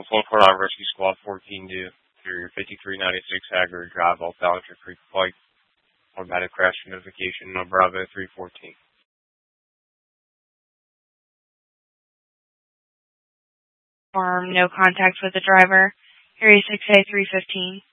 Full Court Line Rescue Squad 14 to your 5396 Haggard Drive, off Ballinger Creek Flight. Automatic crash notification on Bravo 314. No contact with the driver. Area 6A 315.